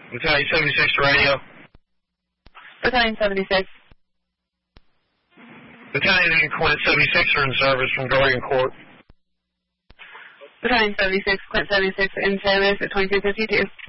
Battalion 76 to radio. Battalion 76. Battalion and Quint 76 are in service from Gorgon Court. Battalion 76, Quint 76 in service at 2252.